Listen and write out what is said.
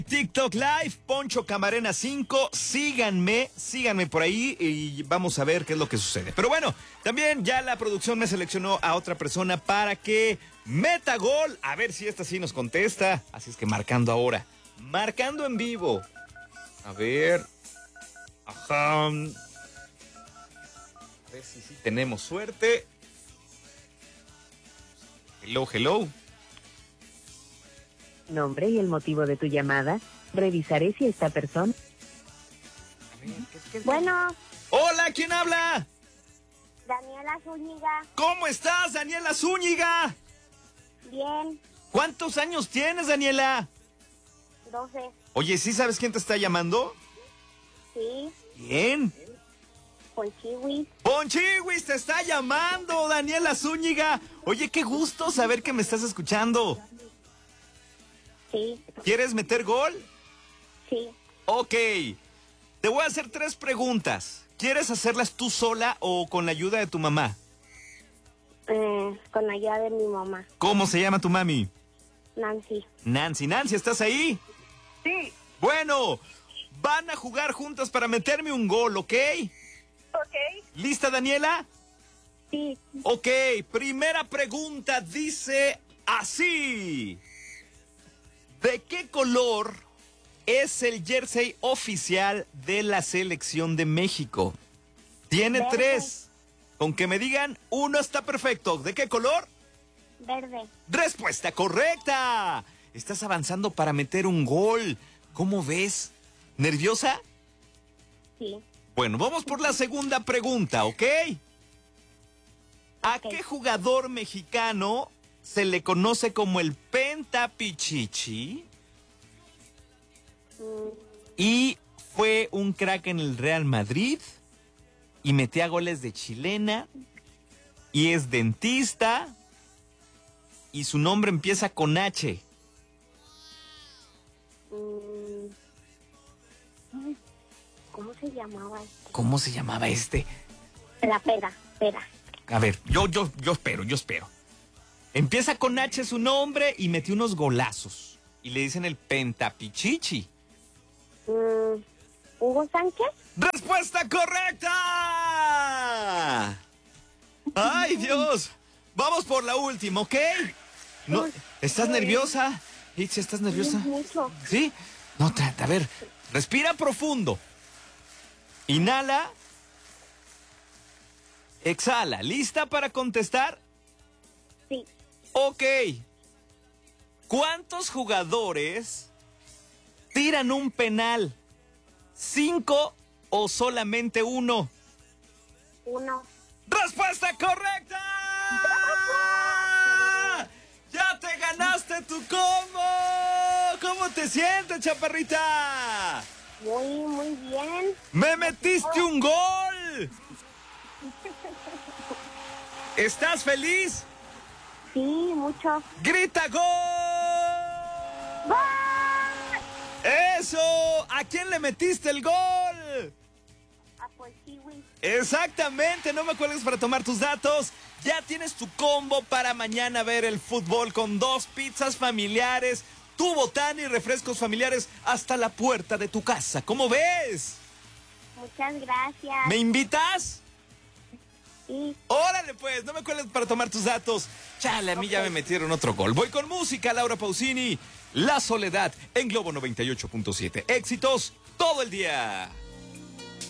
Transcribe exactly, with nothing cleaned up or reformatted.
TikTok Live, Poncho Camarena cinco, síganme, síganme por ahí y vamos a ver qué es lo que sucede. Pero bueno, también ya la producción me seleccionó a otra persona para que meta gol, a ver si esta sí nos contesta, así es que marcando ahora, marcando en vivo, a ver, ajá, a ver si sí tenemos suerte. Hello, hello. Nombre y el motivo de tu llamada. Revisaré si esta persona... A ver, ¿qué, qué, qué? Bueno, Hola, ¿quién habla? Daniela Zúñiga. ¿Cómo estás, Daniela Zúñiga? Bien, ¿Cuántos años tienes, Daniela? doce. Oye, ¿sí sabes quién te está llamando? Sí, Bien. Ponchiwi. Ponchiwis te está llamando, Daniela Zúñiga. Oye, qué gusto saber que me estás escuchando. Sí, ¿Quieres meter gol? sí. Ok. Te voy a hacer tres preguntas. ¿Quieres hacerlas tú sola o con la ayuda de tu mamá? Eh, con la ayuda de mi mamá, ¿Cómo se llama tu mami? Nancy. Nancy. Nancy, ¿estás ahí? Sí. Bueno, van a jugar juntas para meterme un gol, ¿ok? Ok. ¿Lista, Daniela? Sí. Ok, primera pregunta dice así. ¿De qué color es el jersey oficial de la selección de México? Tiene Verde. tres. Con que me digan, uno está perfecto. ¿De qué color? Verde. Respuesta correcta. Estás avanzando para meter un gol. ¿Cómo ves? ¿Nerviosa? Sí. Bueno, vamos por la segunda pregunta, ¿ok? ¿A Ok. qué jugador mexicano se le conoce como el Pentapichichi Mm, y fue un crack en el Real Madrid y metía goles de chilena y es dentista y su nombre empieza con H? mm, ay, ¿Cómo se llamaba este? ¿Cómo se llamaba este? La pera, pera. A ver, yo, yo, yo espero, yo espero. Empieza con H su nombre y metió unos golazos. Y le dicen el Pentapichichi. Mm, ¿Hugo Sánchez? ¡Respuesta correcta! ¡Ay, Dios! Vamos por la última, ¿ok? No, ¿estás nerviosa? Itzi, ¿estás nerviosa? Mucho. ¿Sí? No, trata, a ver, respira profundo. Inhala. Exhala. ¿Lista para contestar? Sí. Ok. ¿Cuántos jugadores tiran un penal? ¿Cinco o solamente uno? Uno. ¡Respuesta correcta! ¡Ya te ganaste tu combo! ¿Cómo te sientes, chaparrita? Muy, muy bien. ¡Me metiste un gol! ¿Estás feliz? Sí, mucho. ¡Grita gol! ¡Gol! ¡Eso! ¿A quién le metiste el gol? A Ponchiwi. Exactamente, no me acuerdes para tomar tus datos. Ya tienes tu combo para mañana ver el fútbol con dos pizzas familiares, tu botana y refrescos familiares hasta la puerta de tu casa. ¿Cómo ves? Muchas gracias. ¿Me invitas? Sí. Órale pues, no me acuerdes para tomar tus datos. Chale, a mí ya me metieron otro gol. Voy con música, Laura Pausini. La Soledad en Globo noventa y ocho punto siete. Éxitos todo el día.